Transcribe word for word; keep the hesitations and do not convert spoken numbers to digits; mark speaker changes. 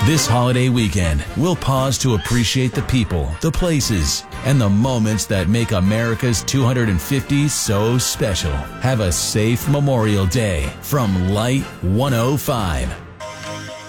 Speaker 1: This holiday weekend, we'll pause to appreciate the people, the places, and the moments that make America's two hundred fifty so special. Have a safe Memorial Day from Light one oh five.